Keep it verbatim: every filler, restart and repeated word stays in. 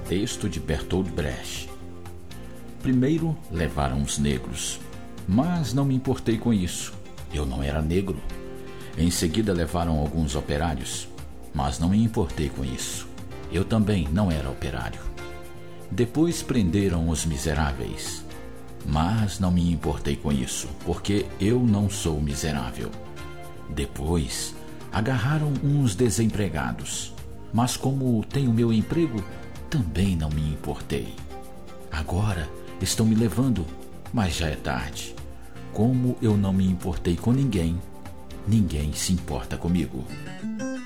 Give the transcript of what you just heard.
Texto de Bertolt Brecht. Primeiro levaram os negros, mas não me importei com isso. Eu não era negro. Em seguida levaram alguns operários, mas não me importei com isso. Eu também não era operário. Depois prenderam os miseráveis, mas não me importei com isso, porque eu não sou miserável. Depois agarraram uns desempregados, mas como tenho meu emprego, também não me importei. Agora estão me levando, mas já é tarde. Como eu não me importei com ninguém, ninguém se importa comigo.